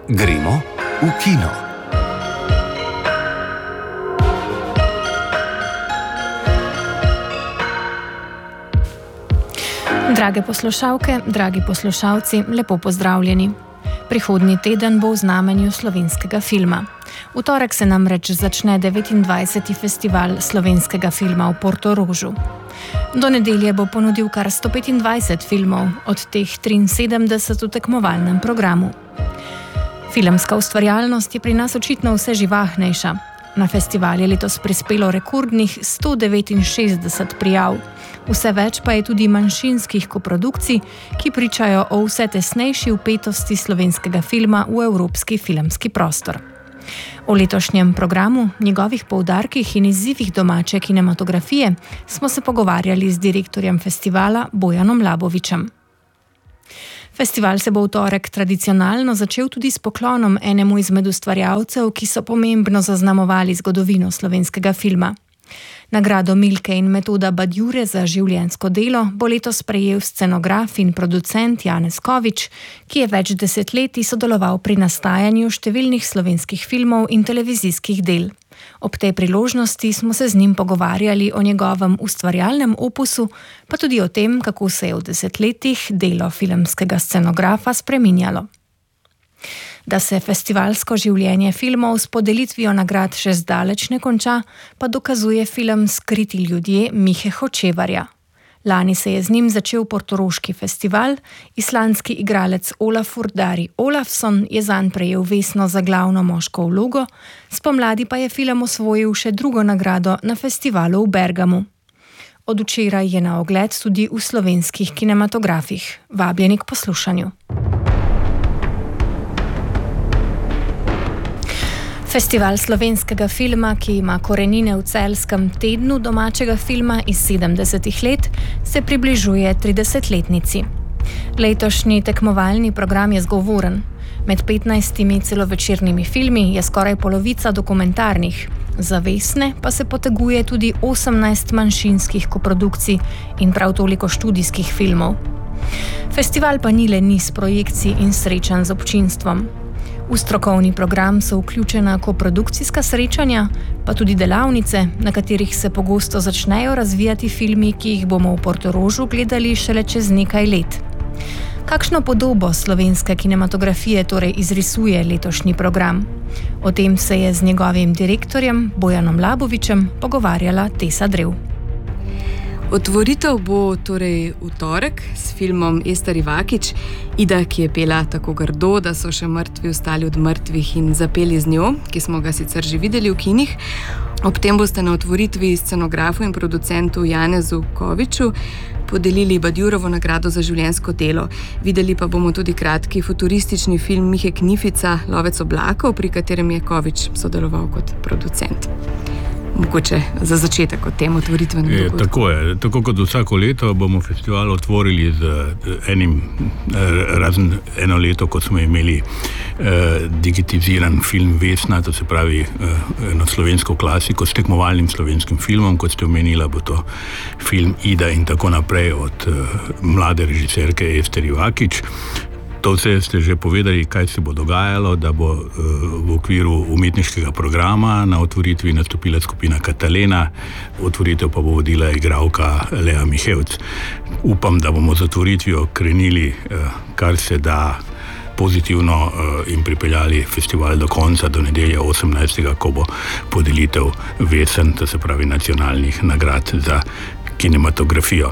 Gremo v kino. Drage poslušalke, dragi poslušalci, lepo pozdravljeni. Prihodnji teden bo v znamenju slovenskega filma. V torek se namreč začne 29. festival slovenskega filma v Portorožu. Do nedelje bo ponudil kar 125 filmov, od teh 73 v tekmovalnem programu. Filmska ustvarjalnost je pri nas očitno vse živahnejša. Na festival je letos prispelo rekordnih 169 prijav. Vse več pa je tudi manjšinskih koprodukcij, ki pričajo o vse tesnejši vpetosti slovenskega filma v evropski filmski prostor. O letošnjem programu, njegovih poudarkih in izzivih domače kinematografije smo se pogovarjali z direktorjem festivala Bojanom Labovičem. Festival se bo v torek tradicionalno začel tudi s poklonom enemu izmed ustvarjalcev, ki so pomembno zaznamovali zgodovino slovenskega filma. Nagrado Milke in Metoda Badjure za življenjsko delo bo letos prejel scenograf in producent Janez Kovič, ki je več desetletij sodeloval pri nastajanju številnih slovenskih filmov in televizijskih del. Ob tej priložnosti smo se z njim pogovarjali o njegovem ustvarjalnem opusu, pa tudi o tem, kako se je v desetletjih delo filmskega scenografa spreminjalo. Da se festivalsko življenje filmov s podelitvijo nagrad še zdaleč ne konča, pa dokazuje film Skriti ljudje Mihe Hočevarja. Lani se je z njim začel portoroški festival, islandski igralec Olafur Dari Olafsson je zanj prejel Vesno za glavno moško vlogo, spomladi pa je film osvojil še drugo nagrado na festivalu v Bergamu. Od včeraj je na ogled tudi v slovenskih kinematografih. Vabljeni k poslušanju. Festival slovenskega filma, ki ima korenine v Celjskem tednu domačega filma iz 70. let, se približuje 30-letnici. Letošnji tekmovalni program je zgovoren. Med 15 celovečernimi filmi je skoraj polovica dokumentarnih. Za Vesne pa se poteguje tudi 18 manjšinskih koprodukcij in prav toliko študijskih filmov. Festival pa ni le niz projekcij in srečanj z občinstvom. V strokovni program so vključena koprodukcijska srečanja, pa tudi delavnice, na katerih se pogosto začnejo razvijati filmi, ki jih bomo v Portorožu gledali šele čez nekaj let. Kakšno podobo slovenske kinematografije torej izrisuje letošnji program? O tem se je z njegovim direktorjem Bojanom Labovičem pogovarjala Tesa Drev. Otvoritev bo torej v torek s filmom Ester Ivakič, Ida, ki je pela tako grdo, da so še mrtvi ostali od mrtvih in zapeli z njo, ki smo ga sicer že videli v kinih. Ob tem boste na otvoritvi scenografu in producentu Janezu Koviču podelili Badjurovo nagrado za življenjsko delo. Videli pa bomo tudi kratki futuristični film Mihe Knifica, Lovec oblakov, pri katerem je Kovič sodeloval kot producent. Mogoče za začetek o tem otvoritvenem dogodku. Tako je. Tako kot vsako leto bomo festival otvorili z enim, razen eno leto, ko smo imeli digitiziran film Vesna, to se pravi eno slovensko klasiko s tekmovalnim slovenskim filmom, kot ste omenila, bo to film Ida in tako naprej od mlade režiserke Ester Ivakič. To vse ste že povedali, kaj se bo dogajalo, da bo v okviru umetniškega programa na otvoritvi nastopila skupina Katalena, otvoritev pa bo vodila igralka Lea Mihevc. Upam, da bomo z otvoritvijo krenili kar se da pozitivno in pripeljali festival do konca, do nedelje 18. ko bo podelitev Vesen, to se pravi nacionalnih nagrad za kinematografijo.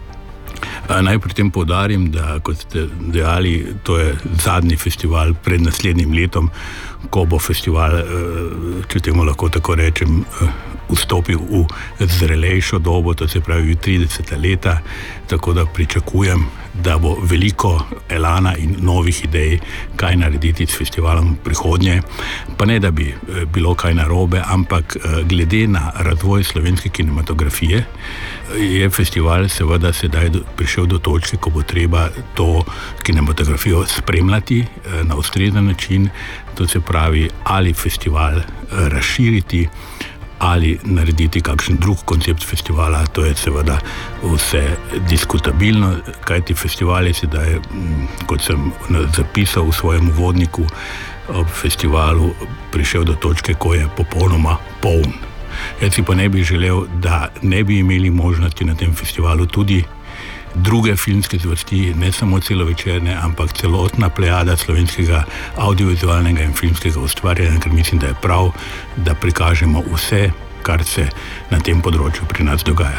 Naj pri tem poudarim, da kot ste dejali, to je zadnji festival pred naslednjim letom, ko bo festival, če temu lahko tako rečem, vstopil v zrelejšo dobo, to se pravi 30. leta, tako da pričakujem, da bo veliko elana in novih idej, kaj narediti s festivalom prihodnje. Pa ne, da bi bilo kaj narobe, ampak glede na razvoj slovenske kinematografije je festival seveda sedaj prišel do točke, ko bo treba to kinematografijo spremljati na ustrezen način, to se pravi ali festival razširiti ali narediti kakšen drug koncept festivala, to je seveda vse diskutabilno, kajti festival je sedaj, kot sem zapisal v svojem uvodniku, ob festivalu prišel do točke, ko je popolnoma poln. Jaz si pa ne bi želel, da ne bi imeli možnosti na tem festivalu tudi druge filmske zvrsti, ne samo celovečerne, ampak celotna plejada slovenskega audiovizualnega in filmskega ustvarjanja, ker mislim, da je prav, da prikažemo vse, kar se na tem področju pri nas dogaja.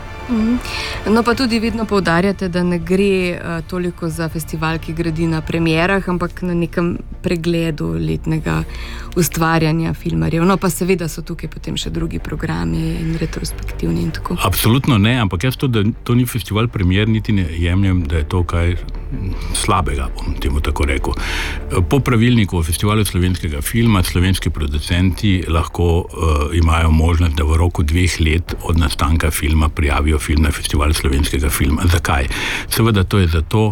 No, pa tudi vedno poudarjate, da ne gre toliko za festival, ki gradi na premierah, ampak na nekem pregledu letnega ustvarjanja filmarjev. No, pa seveda so tukaj potem še drugi programi in retrospektivni in tako. Absolutno ne, ampak jaz da to ni festival premier, niti ne jemljem, da je to kaj slabega, bom temu tako rekel. Po pravilniku o festivalu slovenskega filma slovenski producenti lahko imajo možnost, da v roku 2 let od nastanka filma prijavijo film na festival slovenskega filma. Zakaj? Seveda to je zato,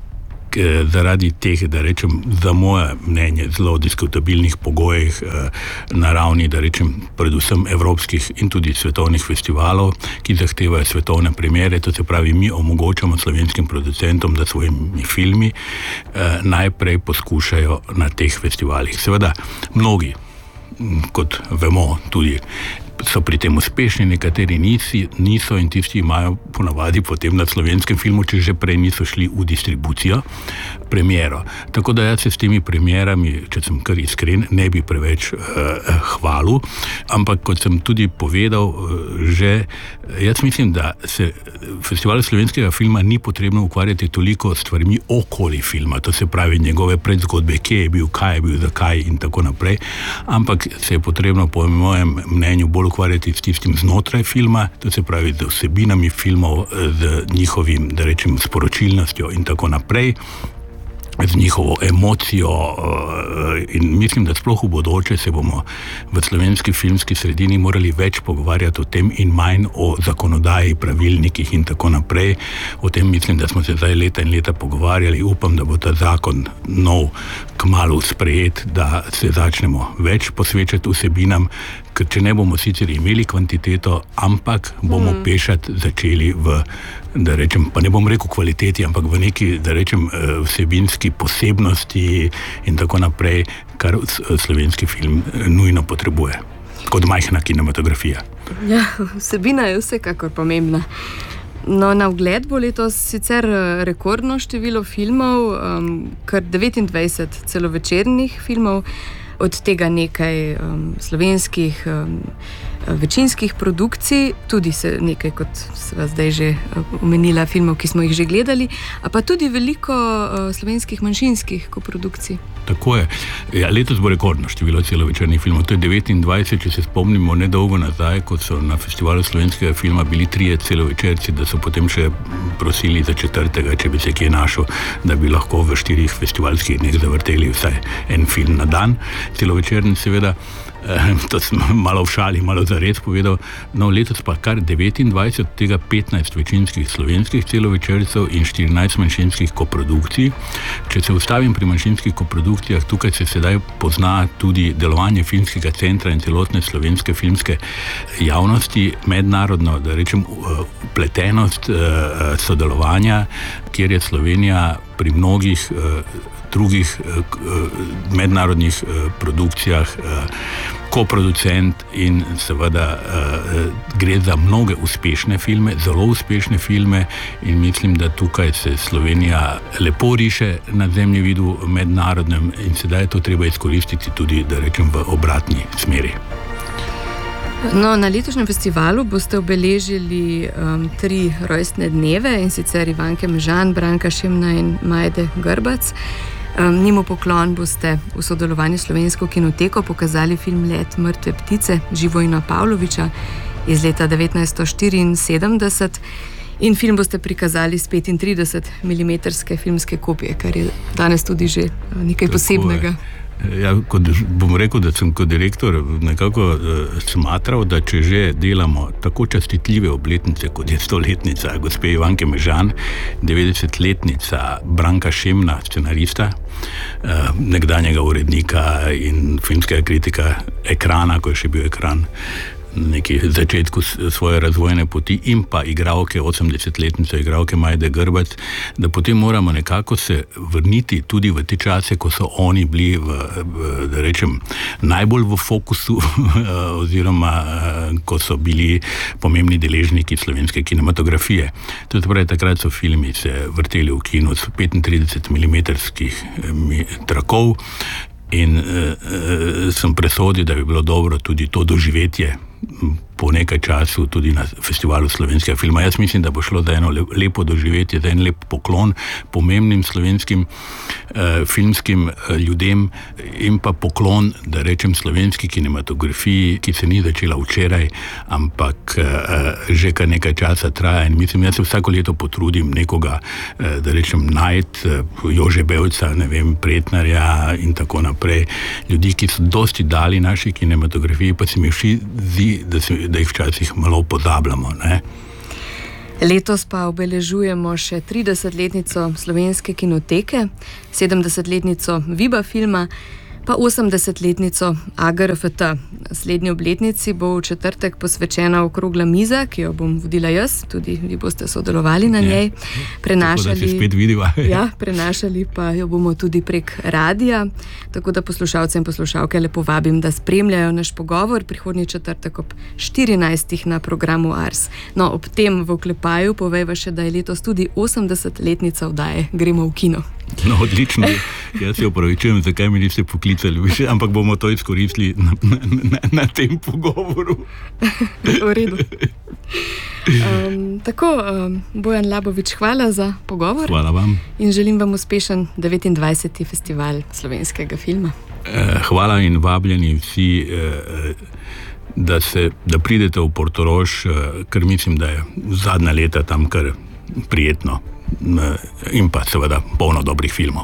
zaradi teh, da rečem, za moje mnenje, zelo diskutabilnih pogojih na ravni, da rečem, predvsem evropskih in tudi svetovnih festivalov, ki zahtevajo svetovne premiere. To se pravi, mi omogočamo slovenskim producentom, da svojimi filmi najprej poskušajo na teh festivalih. Seveda, mnogi, kot vemo, tudi so pri tem uspešni, nekateri niso in tisti imajo ponavadi potem na slovenskem filmu, če že prej niso šli v distribucijo, premiero. Tako da jaz se s temi premierami, če sem kar iskren, ne bi preveč hvalil, ampak kot sem tudi povedal, že jaz mislim, da se festival slovenskega filma ni potrebno ukvarjati toliko stvarmi okoli filma, to se pravi njegove predzgodbe, kje je bil, kaj je bil, zakaj in tako naprej, ampak se je potrebno po mojem mnenju bolj ukvarjati s tistim znotraj filma, to se pravi z vsebinami filmov, z njihovim, da rečem, sporočilnostjo in tako naprej, z njihovo emocijo in mislim, da sploh v bodoče se bomo v slovenski filmski sredini morali več pogovarjati o tem in manj o zakonodaji, pravilnikih in tako naprej. O tem mislim, da smo se zdaj leta in leta pogovarjali. Upam, da bo ta zakon nov kmalu sprejet, da se začnemo več posvečati vsebinam, ker če ne bomo sicer imeli kvantiteto, ampak bomo pešat začeli v, da rečem, pa ne bom rekel kvaliteti, ampak v neki, da rečem, vsebinski posebnosti in tako naprej, kar slovenski film nujno potrebuje. Kot majhna kinematografija. Ja, vsebina je vsekakor pomembna. No, na ogled bo letos sicer rekordno število filmov, kar 29 celovečernih filmov, od tega nekaj slovenskih večinskih produkcij, tudi se nekaj, kot sva zdaj že omenila, filmov, ki smo jih že gledali, a pa tudi veliko slovenskih manjšinskih koprodukcij. Tako je. Ja, letos bo rekordno število celovečernih filmov. To je 29, če se spomnimo nedolgo nazaj, ko so na festivalu slovenskega filma bili 3 celovečerci, da so potem še prosili za 4., če bi se kje našel, da bi lahko v 4 festivalskih dneh zavrteli vsaj en film na dan. Celovečerni seveda, to sem malo v šali, malo zares povedal, no letos pa kar 29, od tega 15 večinskih slovenskih celovečercev in 14 manjšinskih koprodukcij. Če se ustavim pri manjšinskih koprodukcijah, tukaj se sedaj pozna tudi delovanje filmskega centra in celotne slovenske filmske javnosti, mednarodno, da rečem, vpletenost sodelovanja, kjer je Slovenija pri mnogih drugih mednarodnih produkcijah koproducent in seveda gre za mnoge uspešne filme, zelo uspešne filme in mislim, da tukaj se Slovenija lepo riše na zemljevidu mednarodnem in sedaj je to treba izkoristiti tudi, da rečem, v obratni smeri. No, na letošnjem festivalu boste obeležili 3 rojstne dneve, in sicer Ivanke Mežan, Branka Šemna in Majde Grbac. Njim v poklon boste v sodelovanju s Slovensko kinoteko pokazali film Let mrtve ptice Živojina Pavloviča iz leta 1974 in film boste prikazali s 35 mm filmske kopije, kar je danes tudi že nekaj posebnega. Ja, bom rekel, da sem kot direktor nekako smatral, da če že delamo tako častitljive obletnice, kot je 100-letnica gospe Ivanke Mežan, 90-letnica Branka Šemna, scenarista, nekdanjega urednika in filmskega kritika Ekrana, ko je še bil Ekran neki začetku svoje razvojne poti in pa igralke, 80-letnice igralke Majde Grbac, da potem moramo nekako se vrniti tudi v te čase, ko so oni bili da rečem, najbolj v fokusu oziroma ko so bili pomembni deležniki slovenske kinematografije. To je pravi, takrat so filmi se vrteli v kinu s 35 mm trakov in sem presodil, da bi bilo dobro tudi to doživetje po nekaj času tudi na festivalu slovenskega filma. Jaz mislim, da bo šlo za eno lepo doživetje, za en lep poklon pomembnim slovenskim filmskim ljudem in pa poklon, da rečem, slovenski kinematografiji, ki se ni začela včeraj, ampak že kar nekaj časa traja in mislim, jaz se vsako leto potrudim nekoga, da rečem, najti Jože Bevca, ne vem, Pretnarja in tako naprej. Ljudi, ki so dosti dali naši kinematografiji, pa se mi vsi zdi, da jih včasih malo pozabljamo, ne? Letos pa obeležujemo še 30-letnico Slovenske kinoteke, 70-letnico Viba filma, pa 80-letnico AGRFT. Slednji obletnici bo v četrtek posvečena okrogla miza, ki jo bom vodila jaz, tudi vi boste sodelovali na njej. Prenašali pa jo bomo tudi prek radija, tako da poslušalce in poslušalke lepo vabim, da spremljajo naš pogovor prihodnji četrtek ob 14. na programu Ars. No, ob tem v oklepaju povejva še, da je letos tudi 80-letnica oddaje Gremo v kino. No, odlično. Jaz se opravičujem, zakaj mi niste poklicali, ampak bomo to izkoristili na tem pogovoru. V redu. Bojan Labovič, hvala za pogovor. Hvala vam. In želim vam uspešen 29. festival slovenskega filma. Hvala in vabljeni vsi, da pridete v Portorož, ker mislim, da je zadnja leta tam kar prijetno. In pa seveda polno dobrih filmov.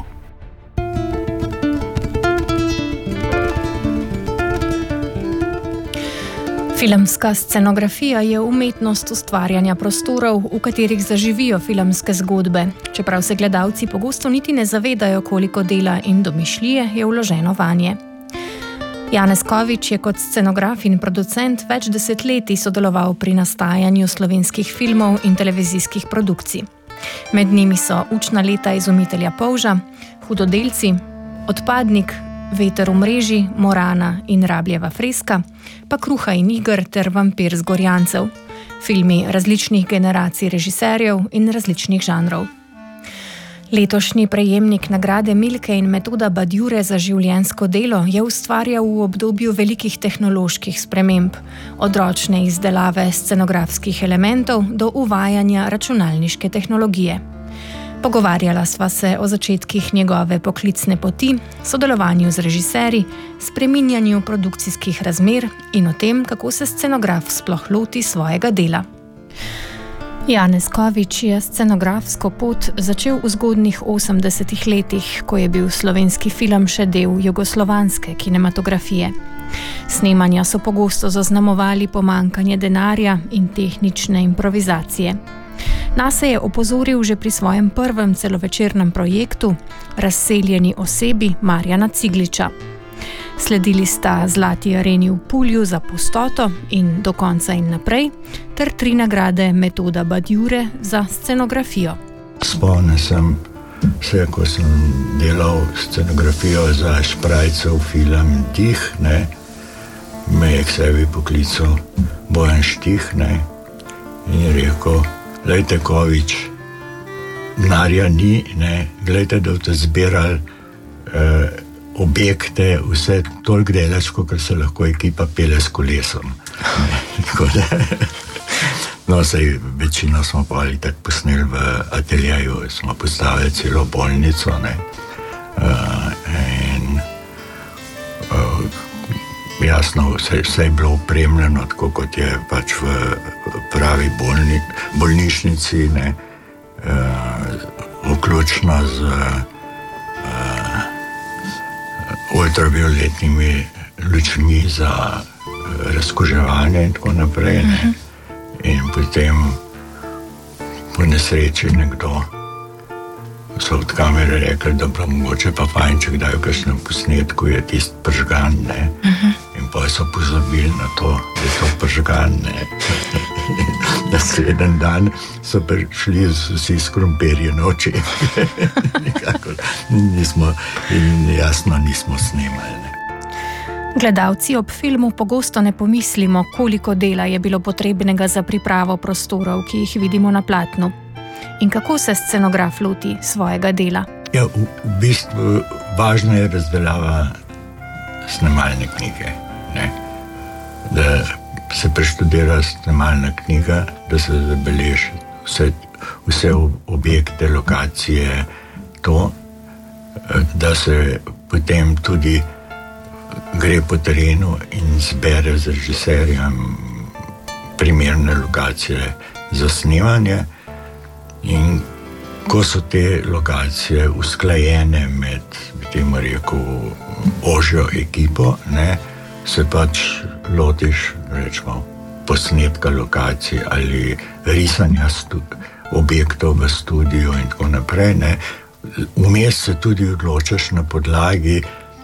Filmska scenografija je umetnost ustvarjanja prostorov, v katerih zaživijo filmske zgodbe, čeprav se gledalci pogosto niti ne zavedajo, koliko dela in domišljije je vloženo vanje. Janez Kovič je kot scenograf in producent več desetletij sodeloval pri nastajanju slovenskih filmov in televizijskih produkcij. Med njimi so Učna leta izumitelja polža, Hudodelci, Odpadnik, Veter v mreži, Morana in Rabljeva freska, pa Kruha in iger ter Vampir z Gorjancev, filmi različnih generacij režiserjev in različnih žanrov. Letošnji prejemnik nagrade Milke in Metoda Badiure za življenjsko delo je ustvarjal v obdobju velikih tehnoloških sprememb, od ročne izdelave scenografskih elementov do uvajanja računalniške tehnologije. Pogovarjala sva se o začetkih njegove poklicne poti, sodelovanju z režiserji, spreminjanju produkcijskih razmer in o tem, kako se scenograf sploh loti svojega dela. Janez Kovič je scenografsko pot začel v zgodnjih 80-ih letih, ko je bil slovenski film še del jugoslovanske kinematografije. Snemanja so pogosto zaznamovali pomanjkanje denarja in tehnične improvizacije. Nase je opozoril že pri svojem prvem celovečernem projektu Razseljeni osebi Marjana Cigliča. Sledili sta Zlati areni v Pulju za Pustoto in Do konca in naprej, ter 3 nagrade Metoda Badiure za scenografijo. Spomnim sem se, ko sem delal scenografijo za Šprajcev film Dih, ne, me je k sebi poklical Bojan Štih, ne, in je rekel: "Glejte, Kovič, denarja ni, ne, glejte, da boste zbirali objekte, vse toliko delač, kot se lahko ekipa pele s kolesom." Tako da, no, saj večino smo pa ali tako posneli v ateljeju, smo postavili celo bolnico, ne, in jasno, vse je bilo opremljeno, tako kot je pač v pravi bolnišnici, ne, vključno z ultravioletnimi lučmi za razkuževanje in tako naprej, ne. In potem po nesreči nekdo so od kamere rekli, da bilo mogoče pa fajn, če kdaj v kakšnem posnetku je tisti pržgan, ne. In In pa so pozabili na to, da je to prižgan. Naslednji dan so prišli vsi s krompirji noči. Nikakor nismo, in jasno nismo snemali. Gledalci ob filmu pogosto ne pomislimo, koliko dela je bilo potrebnega za pripravo prostorov, ki jih vidimo na platnu. In kako se scenograf loti svojega dela? Ja, v bistvu važna je razdelava snemalne knjige. Ne? Da se preštudira snemalna knjiga, da se zabeleži vse objekte, lokacije, to, da se potem tudi gre po terenu in zbere z režiserjem primerne lokacije za snemanje. In ko so te lokacije usklajene med, bi temu rekel, ožjo ekipo, ne, se pač lotiš, rečemo, posnetka lokacij ali risanja objektov v studiu in tako naprej. Ne. Vmes se tudi odločaš na podlagi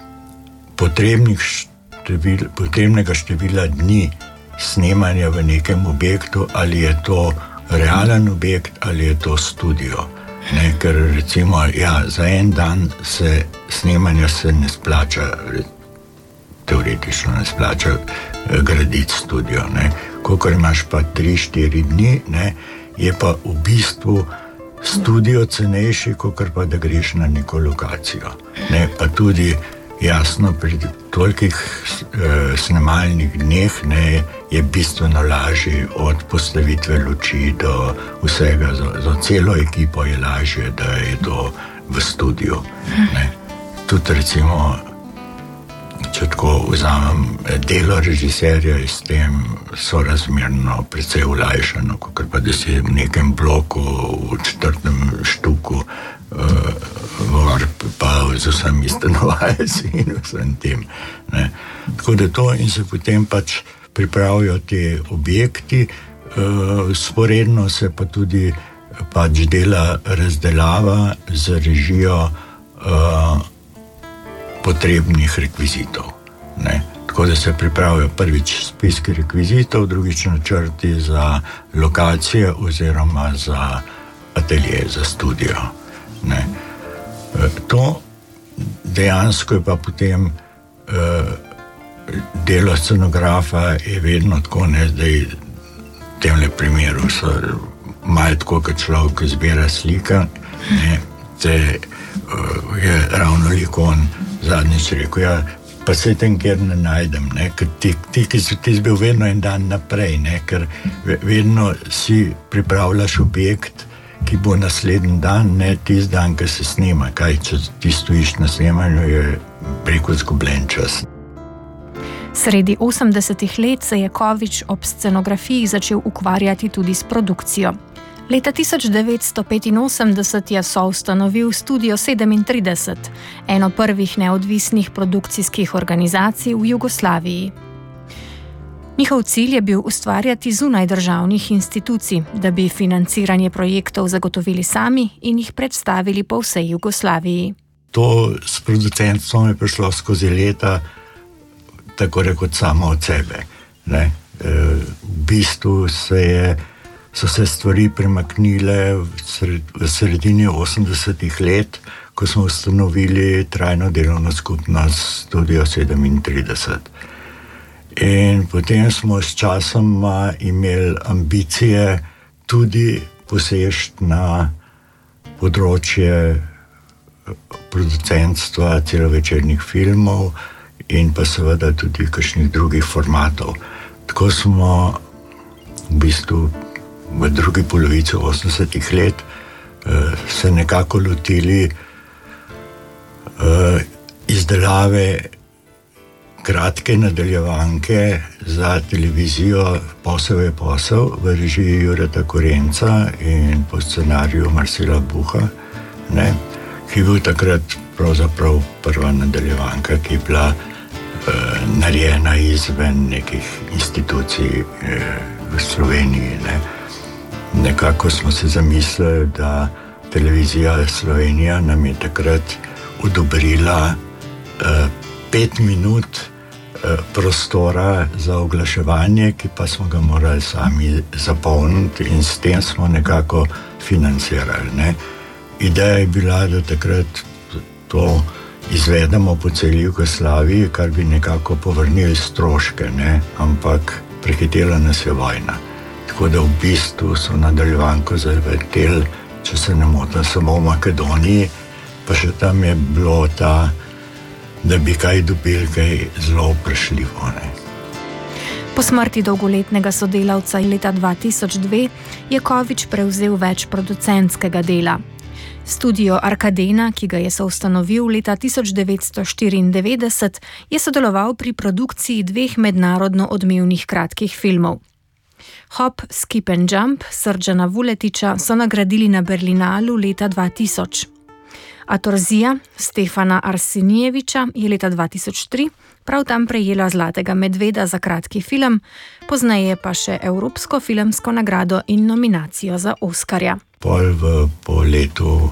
potrebnega števila dni snemanja v nekem objektu, ali je to realen objekt ali je to studio. Ne, ker recimo za en dan snemanja se ne splača, teoretično ne splača graditi studio. Kolikor imaš pa 3-4 dni, ne, je pa v bistvu studio cenejši, kolikor pa da greš na neko lokacijo. Ne, pa tudi jasno, pri tolikih snemalnih dneh je bistveno lažje od postavitve luči do vsega. Za celo ekipo je lažje, da je to v studiu. Tudi recimo, če tako vzamem, delo režiserja je s tem sorazmerno precej olajšano, kot pa da si v nekem bloku v 4. štuku pa z vsemi stanovalci in vsem tem. Tako da to, in se potem pač pripravijo te objekti, sporedno se pa tudi pač dela razdelava z režijo potrebnih rekvizitov. Tako da se pripravijo prvič spiski rekvizitov, drugič načrti za lokacije oziroma za atelje, za studio. To dejansko je pa potem delo scenografa je vedno tako, zdaj v temle primeru so malo tako, kot človek izbira slika, te je ravno likon zadnjič rekel, pa se tem, kjer ne najdem, ker ti si bil vedno en dan naprej, ker vedno si pripravljaš objekt, ki bo naslednji dan, ne tisti dan, ki se snema. Kaj, če ti stojiš na snemanju, je preko izgubljen čas. Sredi 80-ih let se je Kovič ob scenografiji začel ukvarjati tudi s produkcijo. Leta 1985 je soustanovil Studio 37, eno prvih neodvisnih produkcijskih organizacij v Jugoslaviji. Njihov cilj je bil ustvarjati zunaj državnih institucij, da bi financiranje projektov zagotovili sami in jih predstavili po vsej Jugoslaviji. To s producentstvom je prišlo skozi leta, tako rekoč samo od sebe. V bistvu so se stvari premaknile v sredini 80-ih let, ko smo ustanovili trajno delovno skupnost Studio 37. In potem smo s časoma imeli ambicije tudi poseči na področje producentstva celovečernih filmov in pa seveda tudi kakšnih drugih formatov. Tako smo v bistvu v drugi polovici 80-ih let se nekako lotili izdelave kratke nadaljevanke za televizijo Posel je posel v režiji Jureta Korenca in po scenariju Marcela Buha, ki je bil takrat pravzaprav prva nadaljevanka, ki je bila narejena izven nekih institucij v Sloveniji. Nekako smo se zamislili, da televizija Slovenija nam je takrat odobrila 5 minut prostora za oglaševanje, ki pa smo ga morali sami zapolniti in s tem smo nekako financirali. Ne. Ideja je bila, da takrat to izvedemo po celi Jugoslaviji, kar bi nekako povrnili stroške, ne, ampak prehitela nas je vojna. Tako da v bistvu so nadaljevanko zavrteli, če se ne motim, samo v Makedoniji, pa še tam je bilo da bi kaj dobili, kaj zelo vprašljivo. Po smrti dolgoletnega sodelavca leta 2002 je Kovič prevzel več producentskega dela. Studio Arkadena, ki ga je soustanovil leta 1994, je sodeloval pri produkciji 2 mednarodno odmevnih kratkih filmov. Hop, Skip and Jump Srdjana Vuletiča so nagradili na Berlinalu leta 2000. Atorzija Stefana Arsenijeviča je leta 2003 prav tam prejela Zlatega medveda za kratki film, pozneje pa še Evropsko filmsko nagrado in nominacijo za Oskarja. Po letu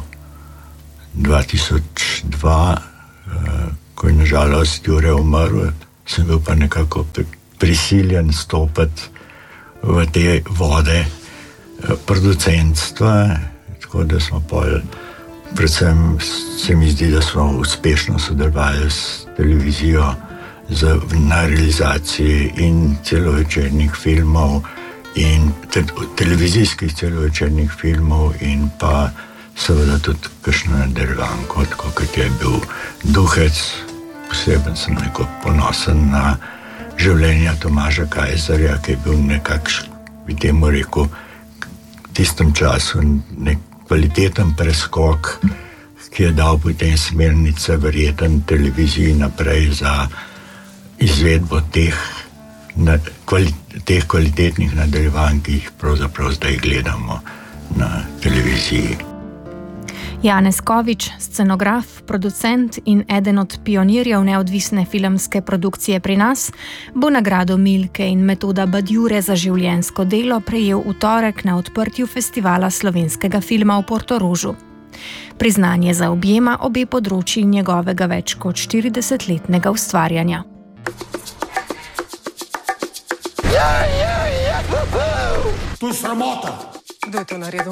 2002, ko je nažalost Jure umrl, sem bil pa nekako prisiljen stopiti v te vode producentstva, tako da smo predvsem se mi zdi, da smo uspešno sodelovali s televizijo na realizaciji in celovečernih filmov in televizijskih celovečernih filmov in pa seveda tudi kakšno nadaljevanko, tako kot je bil Duhec. Posebej sem neko ponosen na življenja Tomaža Kajzerja, ki je bil nekakšen, bi temu rekel, v tistem času nek kvaliteten preskok, ki je dal potem smernice verjeten televiziji naprej za izvedbo teh kvalitetnih nadaljevanj, ki jih pravzaprav zdaj gledamo na televiziji. Janez Kovič, scenograf, producent in eden od pionirjev neodvisne filmske produkcije pri nas, bo nagrado Milke in Metoda Badjure za življenjsko delo prejel v torek na odprtju festivala slovenskega filma v Portorožu. Priznanje zaobjema obe področji njegovega več kot 40-letnega ustvarjanja. To je sramota! Kdo je to naredil?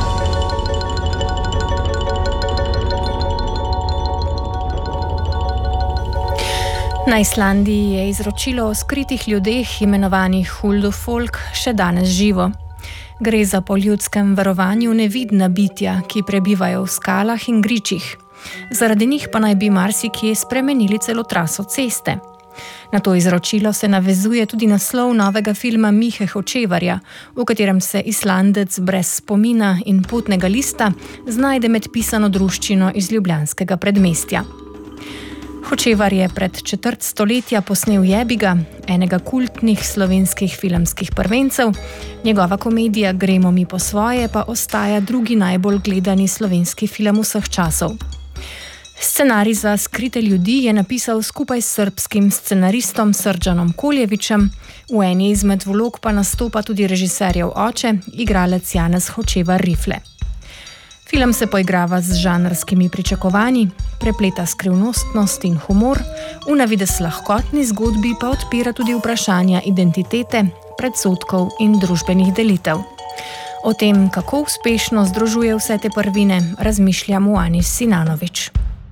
Na Islandiji je izročilo o skritih ljudeh, imenovanih Huldufolk, še danes živo. Gre za po ljudskem verovanju nevidna bitja, ki prebivajo v skalah in gričih. Zaradi njih pa naj bi marsikje spremenili celo traso ceste. Na to izročilo se navezuje tudi naslov novega filma Mihe Hočevarja, v katerem se Islandec brez spomina in potnega lista znajde med pisano druščino iz ljubljanskega predmestja. Hočevar je pred četrt stoletja posnel Jebiga, enega kultnih slovenskih filmskih prvencev, njegova komedija Gremo mi po svoje pa ostaja drugi najbolj gledani slovenski film vseh časov. Scenarij za Skrite ljudi je napisal skupaj s srbskim scenaristom Srdjanom Koljevičem, v eni izmed vlog pa nastopa tudi režiserjev oče, igralec Janez Hočevar Rifle. Film se poigrava z žanrskimi pričakovanji, prepleta skrivnostnost in humor, v navidez lahkotni zgodbi pa odpira tudi vprašanja identitete, predsodkov in družbenih delitev. O tem, kako uspešno združuje vse te prvine, razmišlja Muanis Sinanović.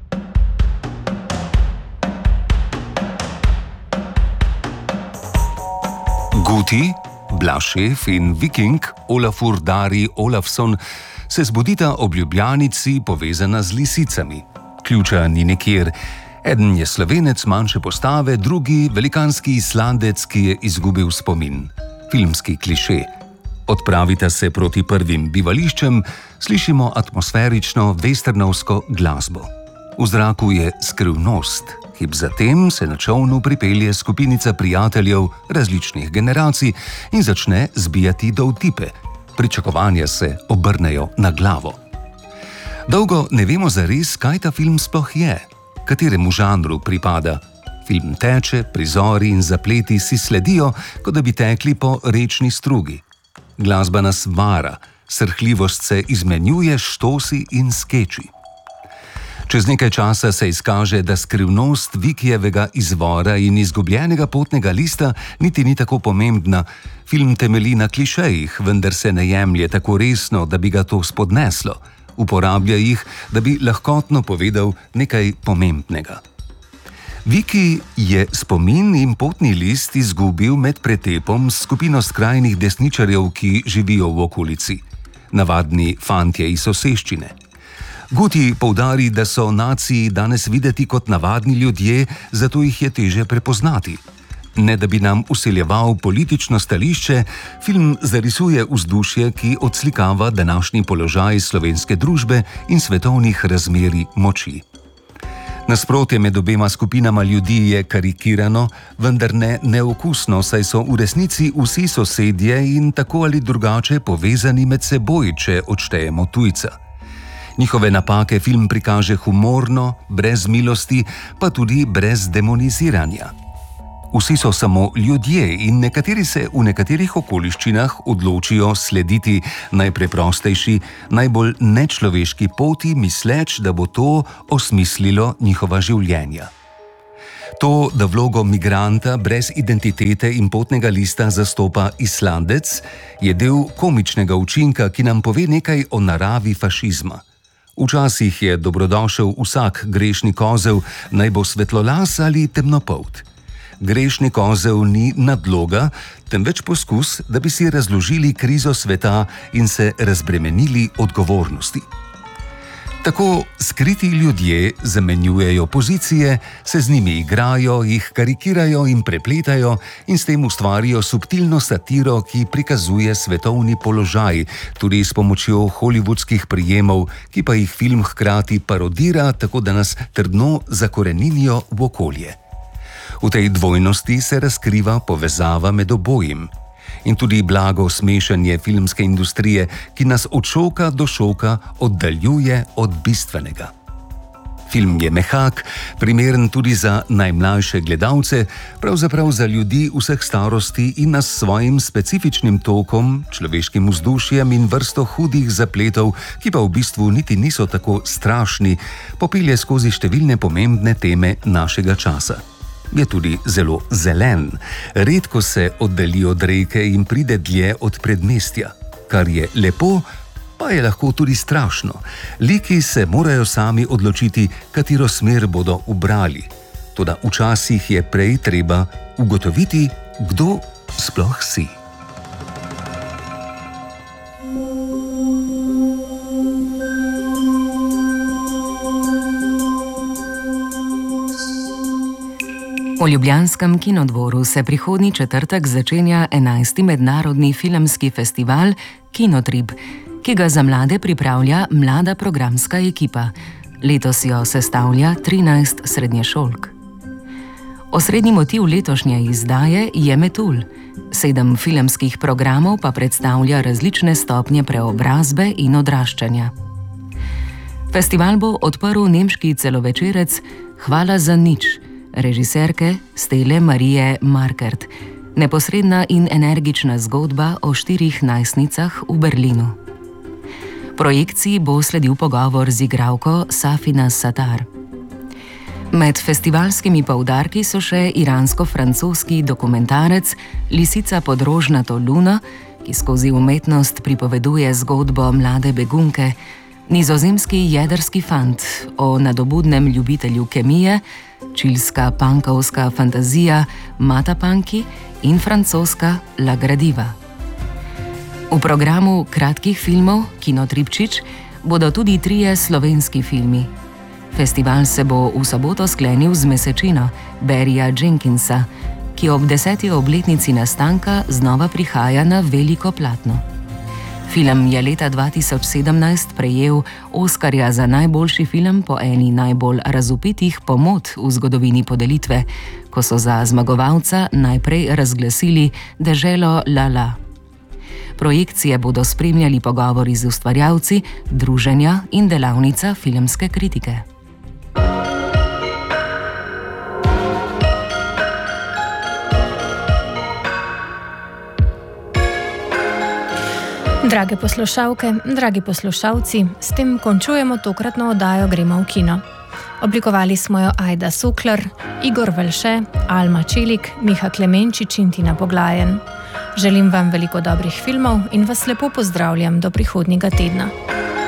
Guti, Blašef in Viking Olafur Dari Olafsson se zbudita ob Ljubljanici povezana z lisicami. Ključa ni nikjer. Eden je Slovenec manjše postave, drugi velikanski Islandec, ki je izgubil spomin. Filmski kliše. Odpravita se proti prvim bivališčem, slišimo atmosferično westernovsko glasbo. V zraku je skrivnost. Hip zatem se na čolnu pripelje skupinica prijateljev različnih generacij in začne zbijati dovtipe. Pričakovanja se obrnejo na glavo. Dolgo ne vemo zares, kaj ta film sploh je, kateremu žanru pripada. Film teče, prizori in zapleti si sledijo, kot da bi tekli po rečni strugi. Glasba nas vara, srhljivost se izmenjuje s štosi in skeči. Čez nekaj časa se izkaže, da skrivnost Vikijevega izvora in izgubljenega potnega lista niti ni tako pomembna. Film temelji na klišejih, vendar se ne jemlje tako resno, da bi ga to spodneslo. Uporablja jih, da bi lahkotno povedal nekaj pomembnega. Viki je spomin in potni list izgubil med pretepom s skupino skrajnih desničarjev, ki živijo v okolici. Navadni fantje iz soseščine. Guti poudari, da so naciji danes videti kot navadni ljudje, zato jih je teže prepoznati. Ne da bi nam vseljeval politično stališče, film zarisuje vzdušje, ki odslikava današnji položaj slovenske družbe in svetovnih razmerij moči. Nasprotje med obema skupinama ljudi je karikirano, vendar ne neokusno, saj so v resnici vsi sosedje in tako ali drugače povezani med seboj, če odštejemo tujca. Njihove napake film prikaže humorno, brez milosti, pa tudi brez demoniziranja. Vsi so samo ljudje in nekateri se v nekaterih okoliščinah odločijo slediti najpreprostejši, najbolj nečloveški poti, misleč, da bo to osmislilo njihova življenja. To, da vlogo migranta brez identitete in potnega lista zastopa Islandec, je del komičnega učinka, ki nam pove nekaj o naravi fašizma. Včasih je dobrodošel vsak grešni kozel, naj bo svetlolas ali temnopolt. Grešni kozel ni nadloga, temveč poskus, da bi si razložili krizo sveta in se razbremenili odgovornosti. Tako skriti ljudje zamenjujejo pozicije, se z njimi igrajo, jih karikirajo in prepletajo in s tem ustvarijo subtilno satiro, ki prikazuje svetovni položaj, tudi s pomočjo hollywoodskih prijemov, ki pa jih film hkrati parodira, tako da nas trdno zakoreninijo v okolje. V tej dvojnosti se razkriva povezava med obojim in tudi blago smešanje filmske industrije, ki nas od šoka do šoka oddaljuje od bistvenega. Film je mehak, primeren tudi za najmlajše gledalce, pravzaprav za ljudi vseh starosti in nas s svojim specifičnim tokom, človeškim vzdušjem in vrsto hudih zapletov, ki pa v bistvu niti niso tako strašni, popelje skozi številne pomembne teme našega časa. Je tudi zelo zelen, redko se oddalji od reke in pride dlje od predmestja. Kar je lepo, pa je lahko tudi strašno. Liki se morajo sami odločiti, katero smer bodo ubrali. Toda včasih je prej treba ugotoviti, kdo sploh si. V ljubljanskem kinodvoru se prihodnji četrtek začenja 11. mednarodni filmski festival Kinotrip, ki ga za mlade pripravlja mlada programska ekipa. Letos jo sestavlja 13 srednješolk. Osrednji motiv letošnje izdaje je metulj. 7 filmskih programov pa predstavlja različne stopnje preobrazbe in odraščanja. Festival bo odprl nemški celovečerec Hvala za nič, režiserke Stele Marije Markert, neposredna in energična zgodba o 4 najstnicah v Berlinu. Projekciji bo sledil pogovor z igralko Safina Sattar. Med festivalskimi poudarki so še iransko-francoski dokumentarec Lisica pod rožnato luno, ki skozi umetnost pripoveduje zgodbo mlade begunke, nizozemski jedrski fant o nadobudnem ljubitelju kemije, čilska pankovska fantazija Matapanki in francoska La Gradiva. V programu kratkih filmov Kinotripčič bodo tudi 3 slovenski filmi. Festival se bo v soboto sklenil z Mesečino Barryja Jenkinsa, ki ob 10. obletnici nastanka znova prihaja na veliko platno. Film je leta 2017 prejel Oskarja za najboljši film po eni najbolj razvpitih pomot v zgodovini podelitve, ko so za zmagovalca najprej razglasili Deželo Lala. Projekcije bodo spremljali pogovori z ustvarjalci, druženja in delavnica filmske kritike. Drage poslušalke, dragi poslušalci, s tem končujemo tokratno oddajo Gremo v kino. Oblikovali smo jo Ajda Sokler, Igor Velše, Alma Čelik, Miha Klemenčič in Tina Poglajen. Želim vam veliko dobrih filmov in vas lepo pozdravljam do prihodnjega tedna.